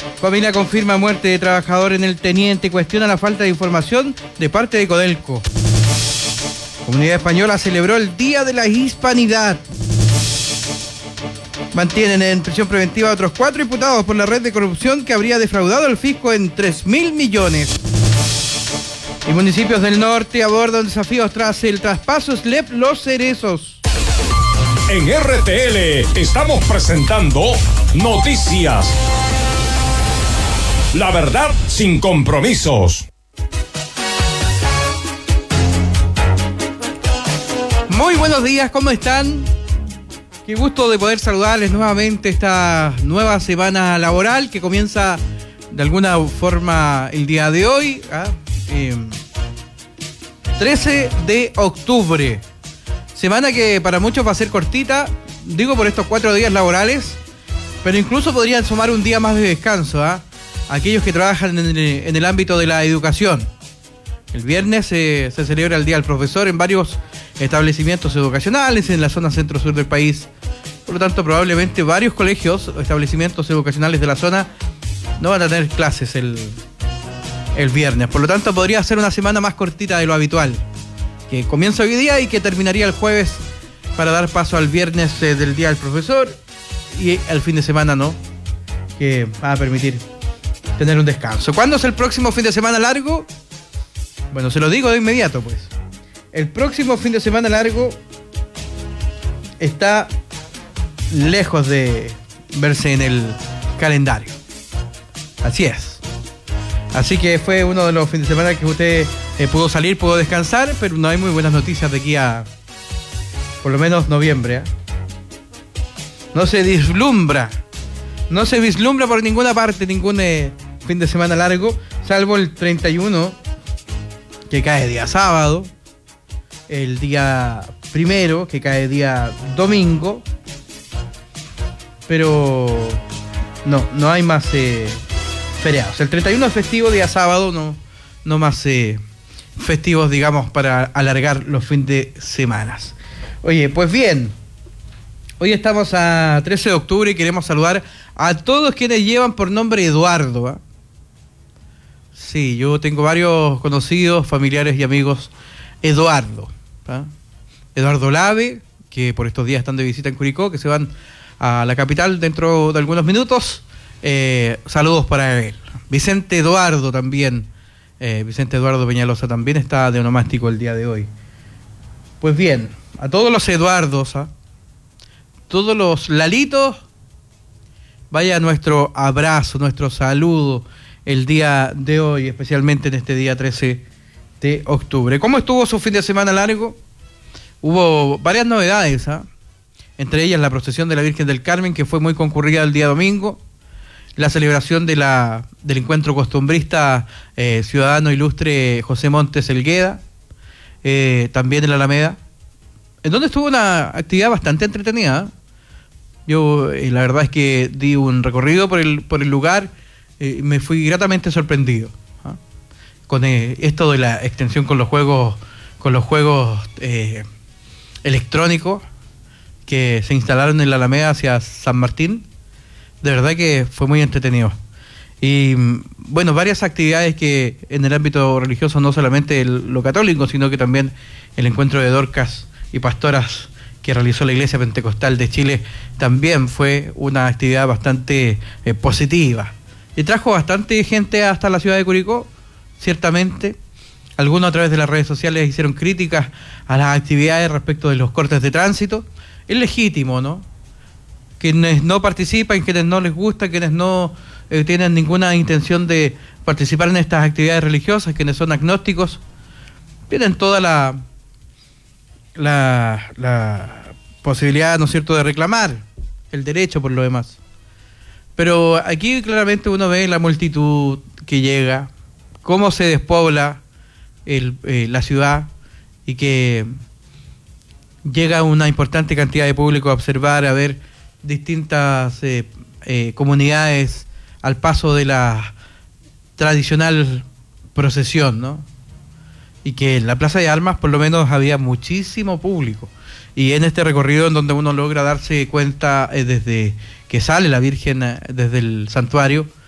Familia confirma muerte de trabajador en el Teniente, cuestiona la falta de información de parte de Codelco. Comunidad Española celebró el Día de la Hispanidad. Mantienen en prisión preventiva a otros 4 imputados por la red de corrupción que habría defraudado al fisco en 3.000 millones. Y municipios del norte abordan desafíos tras el traspaso SLEP Los Cerezos. En RTL estamos presentando Noticias. La verdad sin compromisos. Muy buenos días, ¿cómo están? Qué gusto de poder saludarles nuevamente esta nueva semana laboral que comienza de alguna forma el día de hoy, 13 de octubre. Semana que para muchos va a ser cortita, digo por estos 4 días laborales, pero incluso podrían sumar un día más de descanso, aquellos que trabajan en el ámbito de la educación. El viernes se celebra el Día del Profesor en varios establecimientos educacionales en la zona centro-sur del país. Por lo tanto, probablemente varios colegios o establecimientos educacionales de la zona no van a tener clases el viernes. Por lo tanto, podría ser una semana más cortita de lo habitual, que comienza hoy día y que terminaría el jueves para dar paso al viernes del Día del Profesor y el fin de semana, ¿no? Que va a permitir tener un descanso. ¿Cuándo es el próximo fin de semana largo? Bueno, se lo digo de inmediato, pues. El próximo fin de semana largo está lejos de verse en el calendario. Así es. Así que fue uno de los fines de semana que usted pudo salir, pudo descansar, pero no hay muy buenas noticias de aquí a por lo menos noviembre. No se vislumbra por ninguna parte ningún fin de semana largo, salvo el 31, que cae día sábado, el día primero, que cae día domingo, pero no hay más feriados. El 31 es festivo, día sábado, no más festivos, digamos, para alargar los fines de semana. Oye, pues bien, hoy estamos a 13 de octubre y queremos saludar a todos quienes llevan por nombre Eduardo. Sí, yo tengo varios conocidos, familiares y amigos Eduardo. Eduardo Lave, que por estos días están de visita en Curicó, que se van a la capital dentro de algunos minutos. Saludos para él. Vicente Eduardo también. Vicente Eduardo Peñalosa también está de onomástico el día de hoy. Pues bien, a todos los Eduardos, todos los Lalitos, vaya nuestro abrazo, nuestro saludo el día de hoy, especialmente en este día 13 de octubre. ¿Cómo estuvo su fin de semana largo? Hubo varias novedades, entre ellas la procesión de la Virgen del Carmen, que fue muy concurrida el día domingo, la celebración del encuentro costumbrista ciudadano ilustre José Montes Elgueda, también en la Alameda, en donde estuvo una actividad bastante entretenida. Yo la verdad es que di un recorrido por el lugar, me fui gratamente sorprendido con esto de la extensión con los juegos electrónicos que se instalaron en la Alameda hacia San Martín. De verdad que fue muy entretenido. Y bueno, varias actividades que en el ámbito religioso, no solamente lo católico, sino que también el encuentro de Dorcas y pastoras que realizó la Iglesia Pentecostal de Chile, también fue una actividad bastante positiva. Y trajo bastante gente hasta la ciudad de Curicó, ciertamente. Algunos a través de las redes sociales hicieron críticas a las actividades respecto de los cortes de tránsito. Es legítimo, ¿no? Quienes no participan, quienes no les gusta, quienes no tienen ninguna intención de participar en estas actividades religiosas, quienes son agnósticos, tienen toda la posibilidad, ¿no es cierto?, de reclamar el derecho por lo demás. Pero aquí claramente uno ve la multitud que llega, cómo se despobla la ciudad y que llega una importante cantidad de público a observar, a ver distintas comunidades al paso de la tradicional procesión, ¿no? Y que en la Plaza de Armas por lo menos había muchísimo público. Y en este recorrido en donde uno logra darse cuenta desde que sale la Virgen desde el santuario,